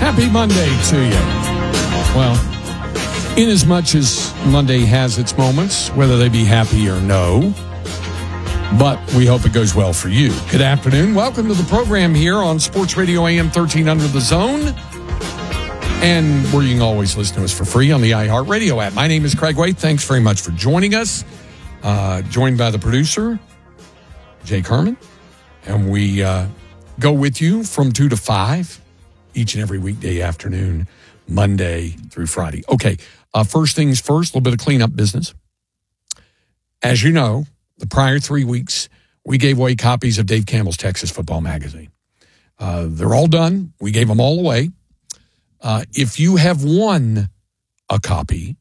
Happy Monday to you. Well, in as much as Monday has its moments, whether they be happy or no, but we hope it goes well for you. Good afternoon. Welcome to the program here on Sports Radio AM 1300 The Zone, and where you can always listen to us for free on the iHeartRadio app. My name is Craig Waite. Thanks very much for joining us. Joined by the producer, Jake Herman, and we go with you from 2 to 5 each and every weekday afternoon, Monday through Friday. Okay, first things first, a little bit of cleanup business. As you know, the prior 3 weeks, we gave away copies of Dave Campbell's Texas Football Magazine. They're all done. We gave them all away. If you have won a copy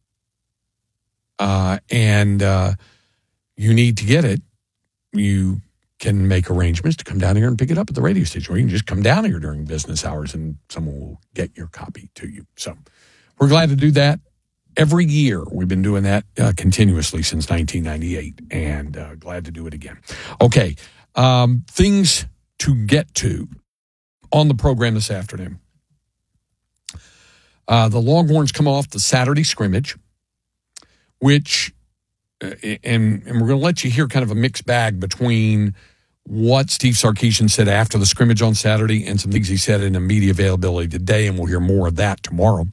and you need to get it, you can make arrangements to come down here and pick it up at the radio station, or you can just come down here during business hours and someone will get your copy to you. So we're glad to do that every year. We've been doing that continuously since 1998, and glad to do it again. Okay, things to get to on the program this afternoon. The Longhorns come off the Saturday scrimmage, which, and we're going to let you hear kind of a mixed bag between what Steve Sarkisian said after the scrimmage on Saturday and some things he said in a media availability today, and we'll hear more of that tomorrow.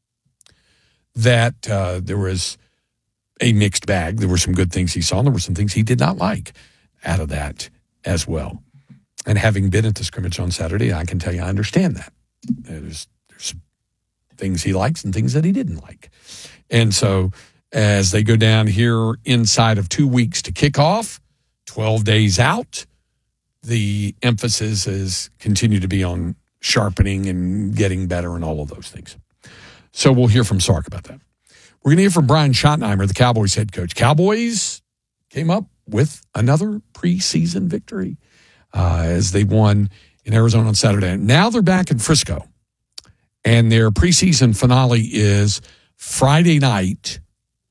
That there was a mixed bag. There were some good things he saw, and there were some things he did not like out of that as well. And having been at the scrimmage on Saturday, I can tell you I understand that. There's things he likes and things that he didn't like. And so as they go down here inside of 2 weeks to kick off, 12 days out, the emphasis is continue to be on sharpening and getting better and all of those things. So we'll hear from Sark about that. We're going to hear from Brian Schottenheimer, the Cowboys head coach. Cowboys came up with another preseason victory as they won in Arizona on Saturday. Now they're back in Frisco, and their preseason finale is Friday night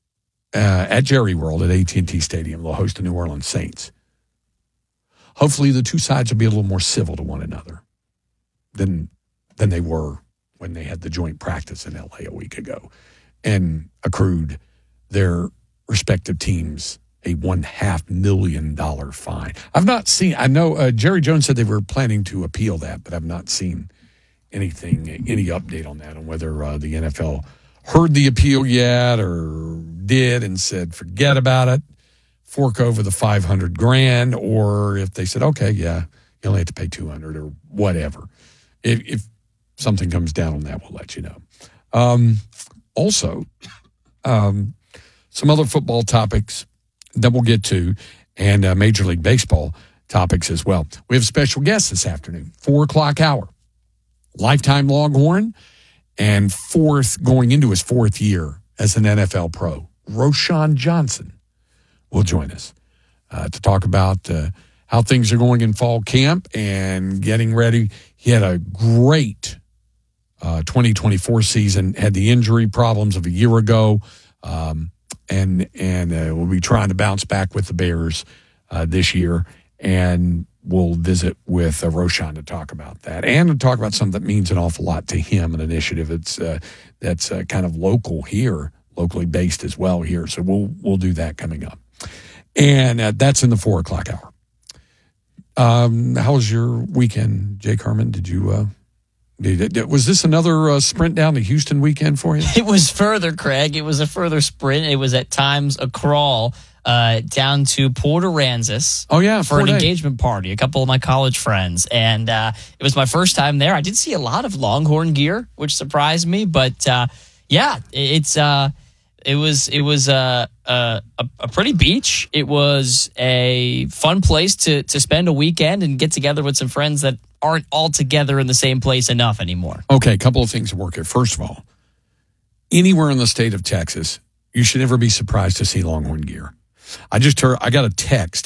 at Jerry World at AT&T Stadium. They'll host the New Orleans Saints. Hopefully the two sides will be a little more civil to one another than they were when they had the joint practice in L.A. a week ago and accrued their respective teams a $1.5 million fine. I've not seen, I know Jerry Jones said they were planning to appeal that, but I've not seen any update on that, on whether the NFL heard the appeal yet or did and said, forget about it, fork over the $500,000, or if they said, okay, yeah, you only have to pay $200,000 or whatever. If something comes down on that, we'll let you know. Also, some other football topics that we'll get to, and Major League Baseball topics as well. We have special guests this afternoon, 4 o'clock hour. Lifetime Longhorn and going into his fourth year as an NFL pro, Roschon Johnson will join us to talk about how things are going in fall camp and getting ready. He had a great 2024 season, had the injury problems of a year ago, and will be trying to bounce back with the Bears this year. And we'll visit with Roschon to talk about that and to talk about something that means an awful lot to him, an initiative that's kind of locally based as well here. So we'll do that coming up. And that's in the 4 o'clock hour. How was your weekend, Jake Herman? Did you was this another sprint down to Houston weekend for you? It was further, Craig. It was a further sprint. It was at times a crawl down to Port Aransas. Oh, yeah, for an engagement party. A couple of my college friends, and it was my first time there. I did see a lot of Longhorn gear, which surprised me. But yeah, it was a pretty beach. It was a fun place to spend a weekend and get together with some friends that aren't all together in the same place enough anymore. Okay, a couple of things to work here. First of all, anywhere in the state of Texas, you should never be surprised to see Longhorn gear. I got a text